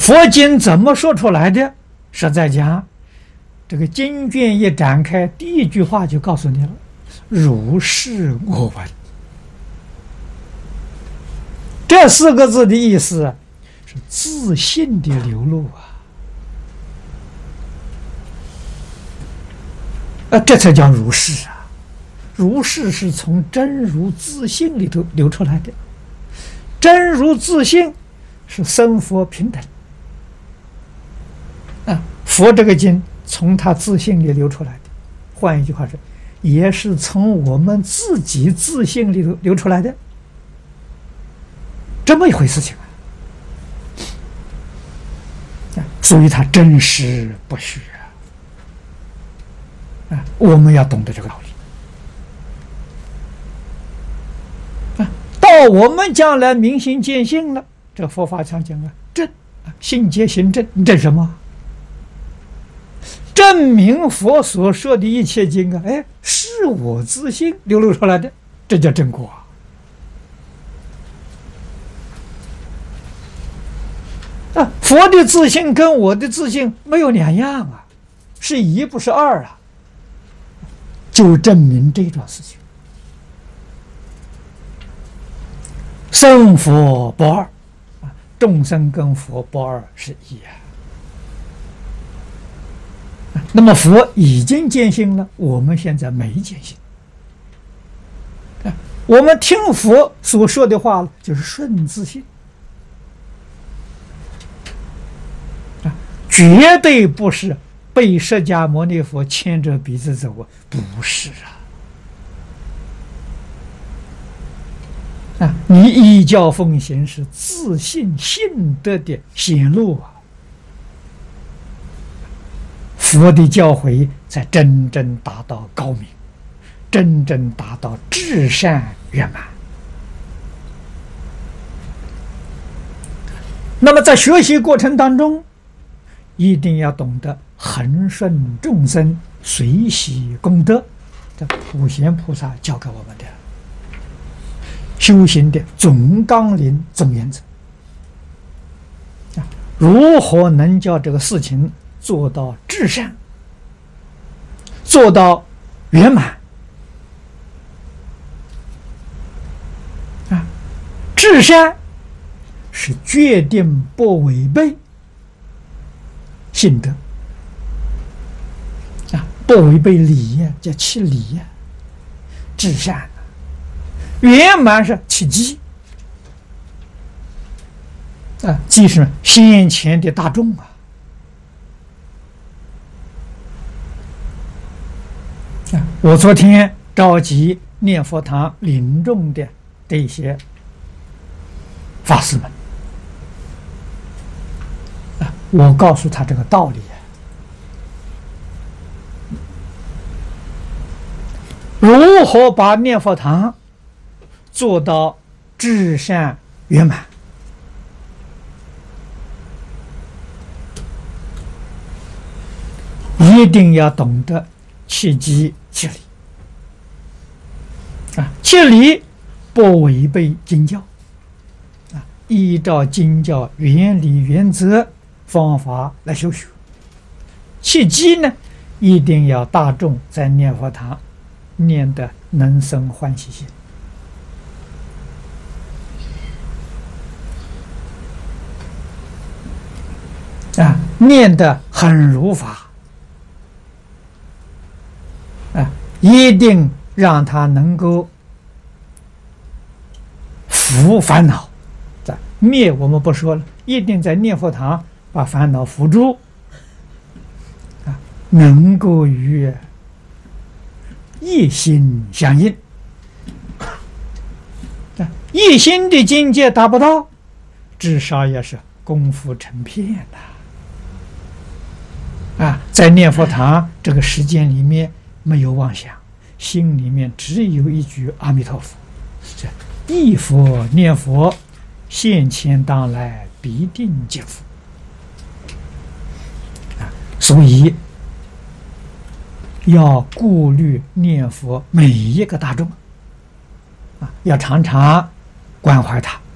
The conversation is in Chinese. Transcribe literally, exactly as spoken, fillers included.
佛经怎么说出来的？实在讲，这个经卷一展开，第一句话就告诉你了：如是我闻。这四个字的意思是自信的流露啊！啊，这才叫如是啊！如是是从真如自性里头流出来的，真如自性是僧佛平等。啊，佛这个经从他自性里流出来的，换一句话说，也是从我们自己自性里头流出来的，这么一回事情啊！所以它真实不虚啊！啊，我们要懂得这个道理啊！到我们将来明心见性了，这佛法常讲啊，正啊，性皆行正，正什么？证明佛所说的一切经啊，哎，是我自性流露出来的，这叫正果啊！啊，佛的自性跟我的自性没有两样啊，是一不是二啊，就证明这桩事情。僧佛不二啊，众生跟佛不二是一啊。那么佛已经见性了，我们现在没见性。我们听佛所说的话就是顺自性，绝对不是被释迦牟尼佛牵着鼻子走啊，不是啊！啊，你依教奉行是自信信德的显露啊。佛的教诲才真正达到高明，真正达到至善圆满。那么在学习过程当中，一定要懂得恒顺众生，随喜功德，这普贤菩萨教给我们的修行的总纲领、总原则。如何能叫这个事情做到至善，做到圆满啊！至善是决定不违背信德啊，不违背礼呀，叫弃礼呀。至善圆满是弃机啊，即是先前的大众啊。我昨天召集念佛堂领众的这些法师们啊，我告诉他这个道理啊，如何把念佛堂做到至善圆满？一定要懂得契机切理啊，切理不违背经教啊，依照经教原理原则方法来修学。契机呢，一定要大众在念佛堂念得能生欢喜心啊，念得很如法啊，一定让他能够伏烦恼，在灭我们不说了，一定在念佛堂把烦恼伏住啊，能够与一心相应啊，一心的境界达不到，至少也是功夫成片的啊，在念佛堂这个时间里面没有妄想，心里面只有一句阿弥陀佛，这忆佛念佛，现前当来必定见佛啊！所以要顾虑念佛每一个大众啊，要常常关怀他